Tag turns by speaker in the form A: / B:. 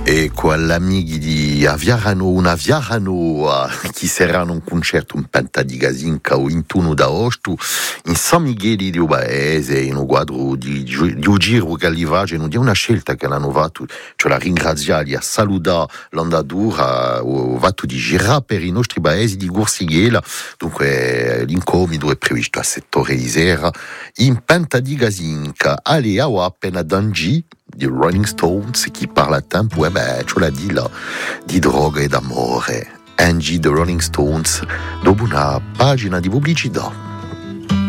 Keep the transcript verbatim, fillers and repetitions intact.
A: E con amici di Aviarano, un Aviarano che saranno un concerto un penta di Gazinca o ventuno d'agosto in San Michele di Ubaese in un quadro di, di, di un giro che all'ivage non è una scelta che l'hanno fatto, cioè la ringraziare, a salutare l'andatura o fatto di girare per i nostri paesi di Gorsighela. Dunque l'incomodo è previsto a settore di sera in penta di Gazinca. Allez, a appena Dangi di Rolling Stones chi parla a tempo e beh, ce l'ha di là di droga e d'amore. Angie The Rolling Stones dopo una pagina di pubblicità.